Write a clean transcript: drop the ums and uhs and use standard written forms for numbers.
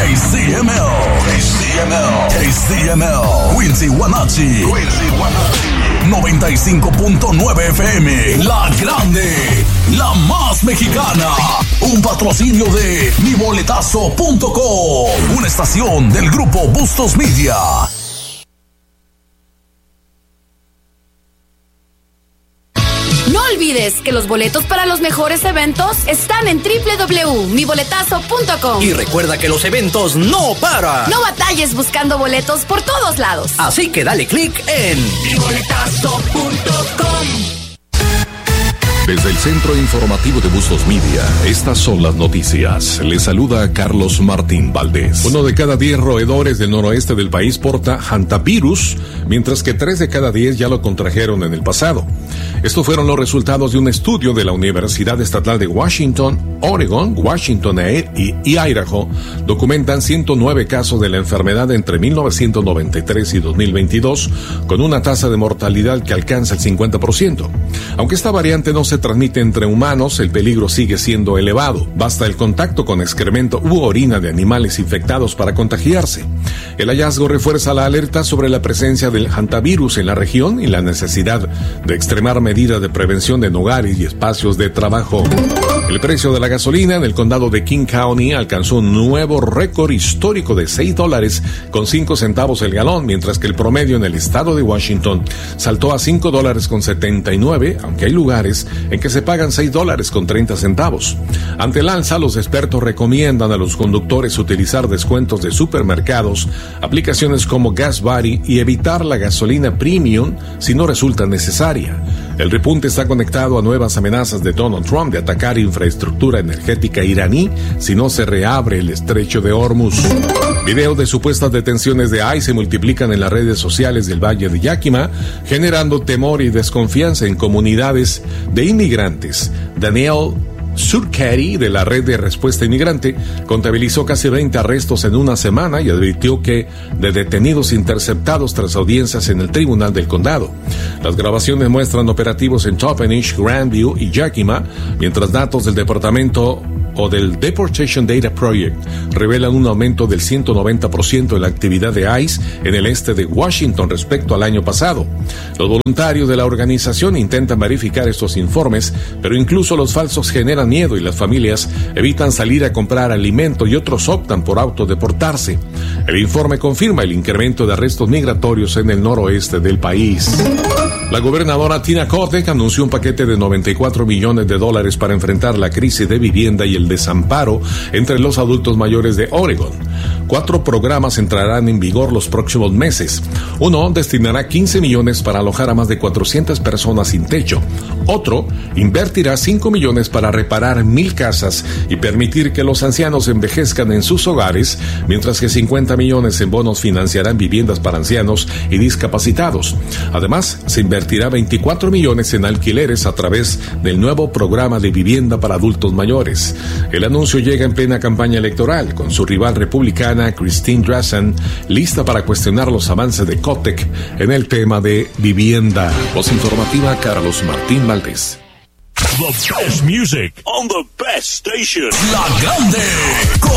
KCML, Quincy Huanachi, 95.9 FM, La Grande, la más mexicana. Un patrocinio de miboletazo.com, una estación del grupo Bustos Media. No olvides que los boletos para los mejores eventos están en www.miboletazo.com. Y recuerda que los eventos no paran. No batalles buscando boletos por todos lados. Así que dale click en miboletazo.com. Desde el Centro Informativo de Bustos Media, estas son las noticias. Les saluda Carlos Martín Valdés. 1 de cada 10 roedores del noroeste del país porta hantavirus, mientras que 3 de cada 10 ya lo contrajeron en el pasado. Estos fueron los resultados de un estudio de la Universidad Estatal de Washington, Oregon, Washington y Idaho. Documentan 109 casos de la enfermedad entre 1993 y 2022, con una tasa de mortalidad que alcanza el 50%. Aunque esta variante no se transmite entre humanos, el peligro sigue siendo elevado. Basta el contacto con excremento u orina de animales infectados para contagiarse. El hallazgo refuerza la alerta sobre la presencia del hantavirus en la región y la necesidad de extremar medidas de prevención en hogares y espacios de trabajo. El precio de la gasolina en el condado de King County alcanzó un nuevo récord histórico de $6.05 el galón, mientras que el promedio en el estado de Washington saltó a $5.79, aunque hay lugares en que se pagan $6.30. Ante el alza, los expertos recomiendan a los conductores utilizar descuentos de supermercados, aplicaciones como Gas Buddy y evitar la gasolina premium si no resulta necesaria. El repunte está conectado a nuevas amenazas de Donald Trump de atacar infraestructura energética iraní si no se reabre el estrecho de Hormuz. Videos de supuestas detenciones de ICE se multiplican en las redes sociales del Valle de Yakima, generando temor y desconfianza en comunidades de inmigrantes. Daniel Surcari, de la Red de Respuesta Inmigrante, contabilizó casi 20 arrestos en una semana y advirtió que de detenidos interceptados tras audiencias en el Tribunal del Condado. Las grabaciones muestran operativos en Toppenish, Grandview y Yakima, mientras datos del Departamento o del Deportation Data Project revelan un aumento del 190% en la actividad de ICE en el este de Washington respecto al año pasado. Los voluntarios de la organización intentan verificar estos informes, pero incluso los falsos generan miedo y las familias evitan salir a comprar alimento y otros optan por autodeportarse. El informe confirma el incremento de arrestos migratorios en el noroeste del país. La gobernadora Tina Kotek anunció un paquete de $94 millones para enfrentar la crisis de vivienda y el desamparo entre los adultos mayores de Oregon. 4 programas entrarán en vigor los próximos meses. Uno destinará $15 millones para alojar a más de 400 personas sin techo. Otro invertirá $5 millones para reparar 1,000 casas y permitir que los ancianos envejezcan en sus hogares, mientras que $50 millones en bonos financiarán viviendas para ancianos y discapacitados. Además, se invertirá $24 millones en alquileres a través del nuevo programa de vivienda para adultos mayores. El anuncio llega en plena campaña electoral, con su rival republicana Christine Dressen lista para cuestionar los avances de Kotek en el tema de vivienda. Voz informativa, Carlos Martín Valdés. The best music on the best station. La Grande, con